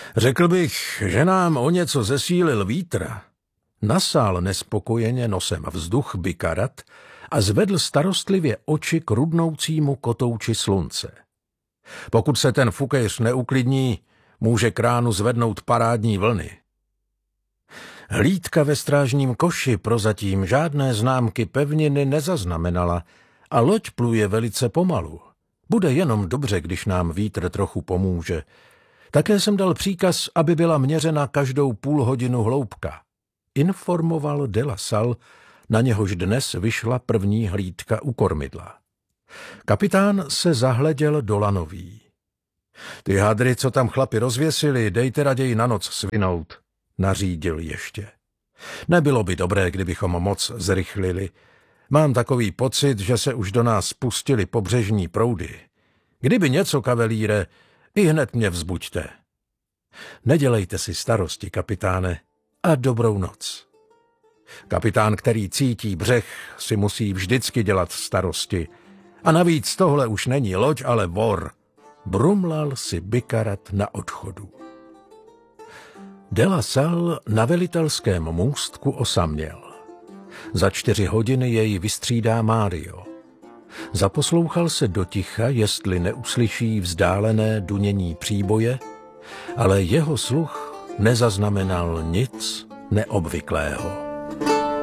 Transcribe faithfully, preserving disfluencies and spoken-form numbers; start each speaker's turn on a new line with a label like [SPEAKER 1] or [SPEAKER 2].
[SPEAKER 1] Řekl bych, že nám o něco zesílil vítr. Nasál nespokojeně nosem vzduch Bikarat a zvedl starostlivě oči k rudnoucímu kotouči slunce. Pokud se ten fukejř neuklidní, může k ránu zvednout parádní vlny. Hlídka ve strážním koši prozatím žádné známky pevniny nezaznamenala a loď pluje velice pomalu. Bude jenom dobře, když nám vítr trochu pomůže. Také jsem dal příkaz, aby byla měřena každou půl hodinu hloubka. Informoval de la Salle, na něhož dnes vyšla první hlídka u kormidla. Kapitán se zahleděl do lanový. Ty hadry, co tam chlapi rozvěsili, dejte raději na noc svinout, nařídil ještě. Nebylo by dobré, kdybychom moc zrychlili. Mám takový pocit, že se už do nás spustily pobřežní proudy. Kdyby něco, kavelíre, i hned mě vzbuďte. Nedělejte si starosti, kapitáne, a dobrou noc. Kapitán, který cítí břeh, si musí vždycky dělat starosti. A navíc tohle už není loď, ale vor. Brumlal si Bikarat na odchodu. De la Salle na velitelském můstku osaměl. Za čtyři hodiny jej vystřídá Mário. Zaposlouchal se do ticha, jestli neuslyší vzdálené dunění příboje, ale jeho sluch nezaznamenal nic neobvyklého.